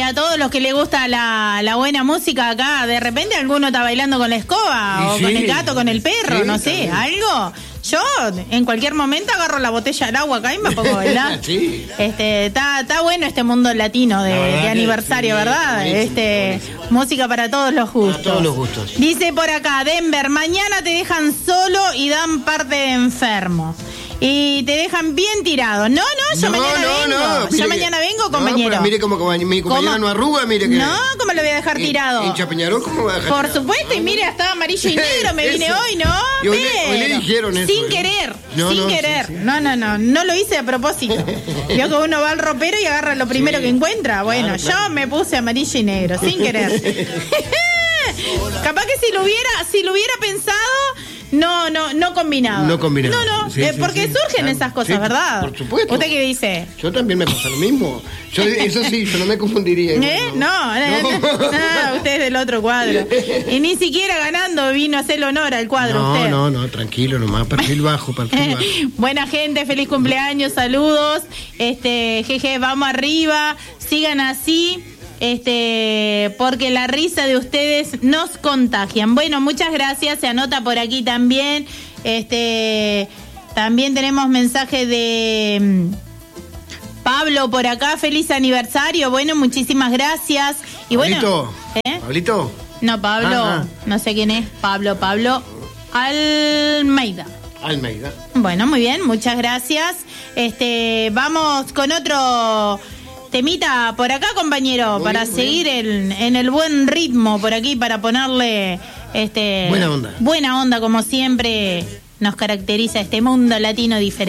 a todos los que les gusta la buena música acá, de repente alguno está bailando con la escoba, o con el gato, con el perro, no sé, algo. Yo en cualquier momento agarro la botella del agua acá y me pongo a bailar. Está bueno este mundo latino de aniversario, ¿verdad? Música para todos los gustos. Para todos los gustos. Dice por acá, Denver, mañana te dejan solo y dan parte de enfermo. Y te dejan bien tirado. No, yo mañana vengo. Yo mañana vengo, compañero. Mire como mi compañera no arruga, mire que... No, ¿cómo lo voy a dejar tirado? ¿Hincha Peñarol cómo voy a dejar Por tirado? supuesto, y mire, estaba amarillo y negro, me vine hoy, ¿no? Y hoy le dijeron eso. Sin querer. No lo hice a propósito. Yo que uno va al ropero y agarra lo primero que encuentra. Bueno, yo me puse amarillo y negro, sin querer. Capaz que si lo hubiera pensado... No combinado. No combinado. Porque surgen esas cosas, ¿verdad? Por supuesto. ¿Usted qué dice? Yo también me pasa lo mismo. Eso sí, yo no me confundiría. No, usted es del otro cuadro. Y ni siquiera ganando vino a hacer honor al cuadro usted. No, tranquilo nomás, perfil bajo. Buena gente, feliz cumpleaños, saludos. Jeje, vamos arriba, sigan así. Porque la risa de ustedes nos contagian. Bueno, muchas gracias, se anota por aquí también. También tenemos mensaje de Pablo por acá, feliz aniversario. Bueno, muchísimas gracias. Y ¿Pablito? Bueno, ¿Pablito? No, Pablo, no sé quién es. Pablo Almeida. Bueno, muy bien, muchas gracias. Vamos con otro temita por acá, compañero, para seguir en el buen ritmo por aquí, para ponerle buena onda. Buena onda, como siempre nos caracteriza este mundo latino diferente.